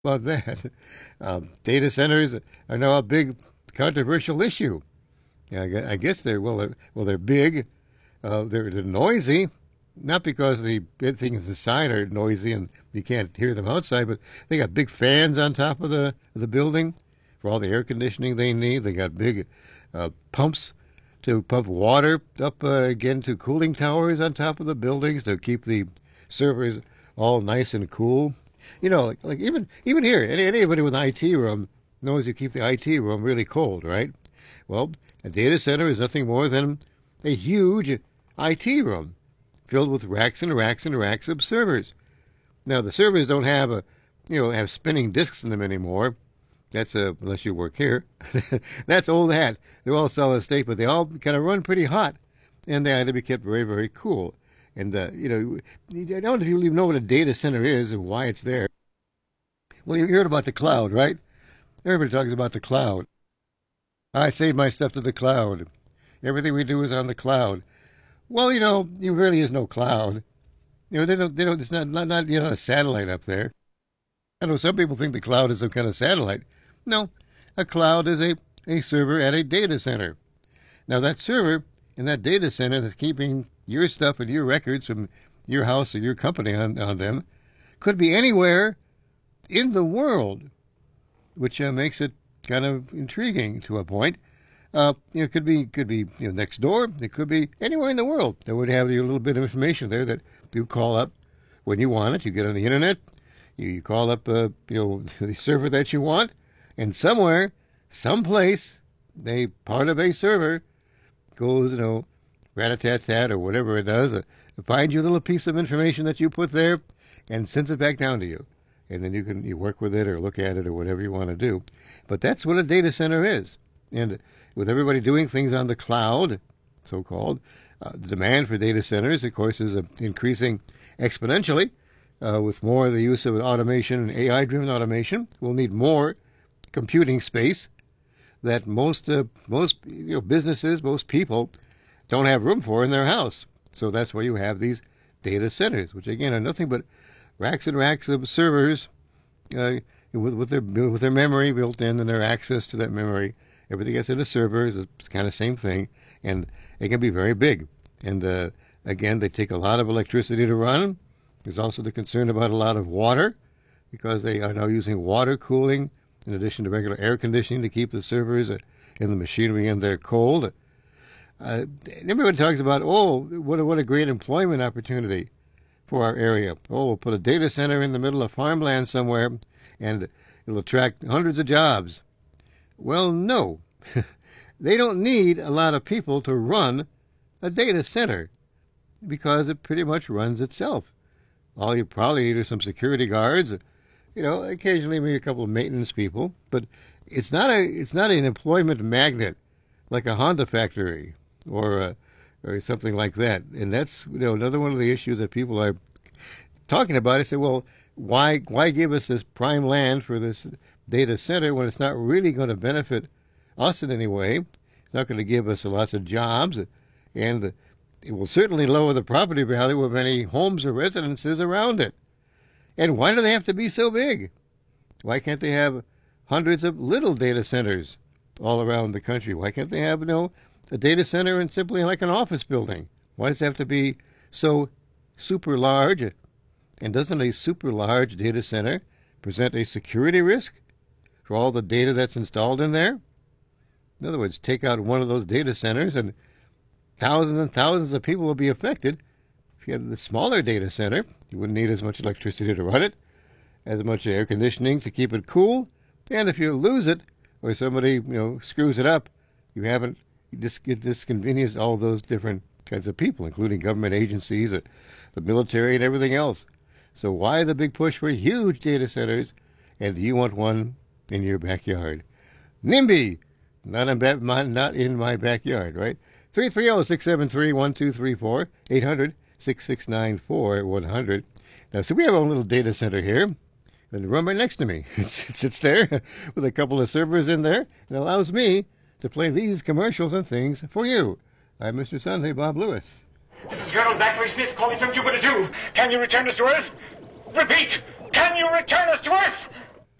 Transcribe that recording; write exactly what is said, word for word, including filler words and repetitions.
about that. Um, data centers are now a big controversial issue. Yeah, I gue- I guess they're well, they're, well, they're big. Uh, they're, they're noisy, not because the big things inside are noisy and you can't hear them outside, but they got big fans on top of the of the building for all the air conditioning they need. They got big uh, pumps to pump water up uh, again to cooling towers on top of the buildings to keep the servers all nice and cool. You know, like, like even even here, any, anybody with an I T room knows you keep the I T room really cold, right? Well, a data center is nothing more than a huge I T room filled with racks and racks and racks of servers. Now, the servers don't have a, you know, have spinning disks in them anymore. That's a, unless you work here. That's old hat. They're all solid state, but they all kind of run pretty hot, and they had to be kept very, very cool. And uh, you know, I don't know if you even know what a data center is and why it's there. Well, you heard about the cloud, right? Everybody talks about the cloud. I save my stuff to the cloud. Everything we do is on the cloud. Well, you know, there really is no cloud. You know, they don't, they don't, it's not, not, not, you know, a satellite up there. I know some people think the cloud is some kind of satellite. No, a cloud is a, a server at a data center. Now, that server in that data center that's keeping your stuff and your records from your house or your company on, on them could be anywhere in the world, which uh, makes it kind of intriguing to a point. Uh, you know, it could be could be you know next door. It could be anywhere in the world that would have a little bit of information there that you call up when you want it. You get on the internet, you, you call up uh, you know the server that you want, and somewhere, someplace, a part of a server goes you know rat-a-tat-tat or whatever it does, uh, finds you a little piece of information that you put there, and sends it back down to you, and then you can you work with it or look at it or whatever you want to do. But that's what a data center is, and with everybody doing things on the cloud, so-called, uh, the demand for data centers, of course, is uh, increasing exponentially. Uh, with more of the use of automation and A I-driven automation, we'll need more computing space that most uh, most you know businesses, most people don't have room for in their house. So that's why you have these data centers, which again are nothing but racks and racks of servers uh, with, with their with their memory built in and their access to that memory. Everything gets into servers. It's kind of the same thing, and it can be very big. And uh, again, they take a lot of electricity to run. There's also the concern about a lot of water, because they are now using water cooling in addition to regular air conditioning to keep the servers and the machinery in there cold. Uh, everybody talks about, oh, what a, what a great employment opportunity for our area. Oh, we'll put a data center in the middle of farmland somewhere, and it'll attract hundreds of jobs. Well, no. They don't need a lot of people to run a data center because it pretty much runs itself. All you probably need are some security guards, you know, occasionally maybe a couple of maintenance people, but it's not a it's not an employment magnet like a Honda factory or a, or something like that. And that's you know another one of the issues that people are talking about. I say, well, why why give us this prime land for this data center when it's not really going to benefit us in any way? It's not going to give us lots of jobs, and it will certainly lower the property value of any homes or residences around it. And why do they have to be so big? Why can't they have hundreds of little data centers all around the country? Why can't they have, you know, a data center in simply like an office building? Why does it have to be so super large? And doesn't a super large data center present a security risk for all the data that's installed in there? In other words, take out one of those data centers and thousands and thousands of people will be affected. If you had the smaller data center, you wouldn't need as much electricity to run it, as much air conditioning to keep it cool, and if you lose it or somebody you know screws it up, you haven't you just get disconvenienced all those different kinds of people, including government agencies, uh, the military, and everything else. So why the big push for huge data centers, and do you want one in your backyard? NIMBY, not in, ba- my, not in my backyard, right? three three zero, six seven three, one two three four, eight hundred, six six nine four, one hundred. Now, so we have our own little data center here, and run right next to me. It's, it sits there with a couple of servers in there, and allows me to play these commercials and things for you. I'm Mister Sunday, Bob Lewis. This is Colonel Zachary Smith calling from Jupiter two. Can you return us to Earth? Repeat, can you return us to Earth?